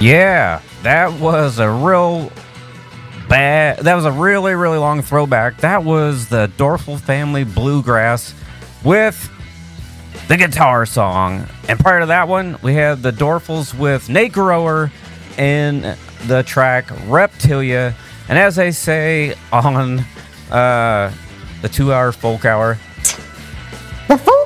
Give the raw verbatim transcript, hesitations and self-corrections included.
Yeah, that was a real bad. That was a really, really long throwback. That was the Dorfel Family Bluegrass with the guitar song. And prior to that one, we had the Dorfels with Nate Grower in the track Reptilia. And as they say on uh, the two-hour folk hour, The folk